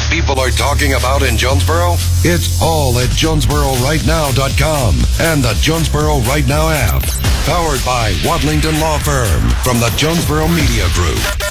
people are talking about in Jonesboro? It's all at JonesboroRightNow.com and the Jonesboro Right Now app. Powered by Wadlington Law Firm from the Jonesboro Media Group.